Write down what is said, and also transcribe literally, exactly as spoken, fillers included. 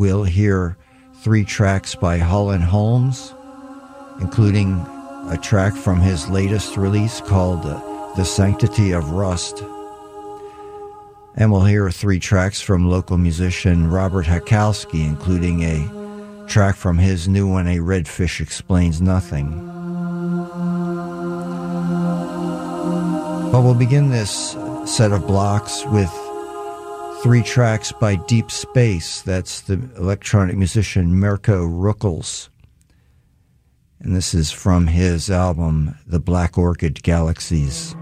we'll hear three tracks by Hull and Holmes, including a track from his latest release called uh, The Sanctity of Rust. And we'll hear three tracks from local musician Robert Hakowski, including a track from his new one, A Redfish Explains Nothing. But we'll begin this set of blocks with three tracks by Deep Space. That's the electronic musician Mirko Ruckels. And this is from his album, The Black Orchid Galaxies.